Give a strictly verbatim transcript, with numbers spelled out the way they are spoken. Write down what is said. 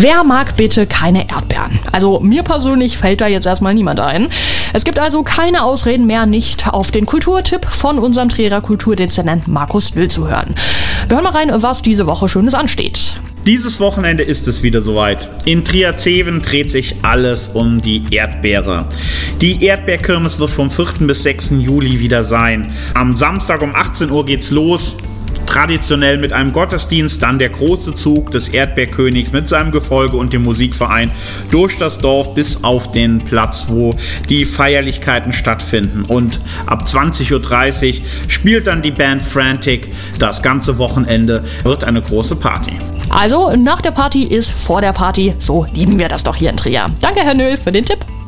Wer mag bitte keine Erdbeeren? Also mir persönlich fällt da jetzt erstmal niemand ein. Es gibt also keine Ausreden mehr, nicht auf den Kulturtipp von unserem Trierer Kulturdezernent Markus Lüll zu hören. Wir hören mal rein, was diese Woche Schönes ansteht. Dieses Wochenende ist es wieder soweit. In Trier-Zeven dreht sich alles um die Erdbeere. Die Erdbeerkirmes wird vom vierten bis sechsten Juli wieder sein. Am Samstag um achtzehn Uhr geht's los. Traditionell mit einem Gottesdienst, dann der große Zug des Erdbeerkönigs mit seinem Gefolge und dem Musikverein durch das Dorf bis auf den Platz, wo die Feierlichkeiten stattfinden. Und ab zwanzig Uhr dreißig spielt dann die Band Frantic. Das ganze Wochenende wird eine große Party. Also nach der Party ist vor der Party, so lieben wir das doch hier in Trier. Danke, Herr Nöll, für den Tipp.